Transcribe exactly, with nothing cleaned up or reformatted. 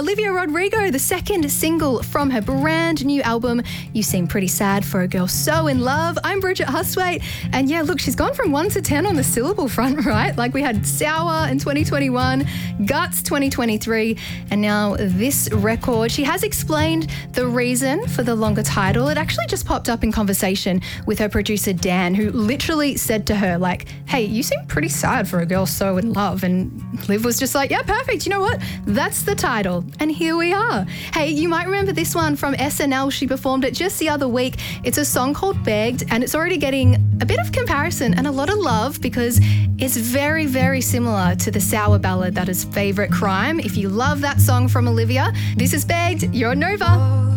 Olivia Rodrigo, the second single from her brand new album, You Seem Pretty Sad for a Girl So in Love. I'm Bridget Hustwaite, and yeah, look, she's gone from one to ten on the syllable front, right? Like we had Sour in twenty twenty-one, Guts twenty twenty-three, and now this record. She has explained the reason for the longer title. It actually just popped up in conversation with her producer Dan, who literally said to her, like, hey, you seem pretty sad for a girl so in love. And Liv was just like, yeah, perfect. You know what? That's the title. And here we are. Hey, you might remember this one from S N L. She performed it just the other week. It's a song called Begged, and it's already getting a bit of comparison and a lot of love because it's very, very similar to the Sour ballad that is Favorite Crime. If you love that song from Olivia, this is Begged. You're Nova.